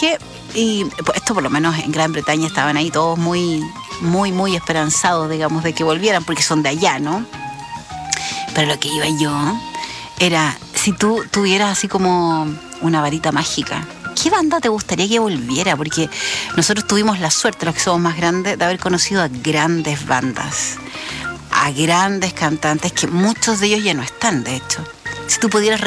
qué? Y pues, esto por lo menos en Gran Bretaña estaban ahí todos muy, muy, muy esperanzados, digamos, de que volvieran, porque son de allá, ¿no? Pero lo que iba yo era, si tú tuvieras así como una varita mágica, ¿qué banda te gustaría que volviera? Porque nosotros tuvimos la suerte, los que somos más grandes, de haber conocido a grandes bandas, a grandes cantantes, que muchos de ellos ya no están, de hecho. Si tú pudieras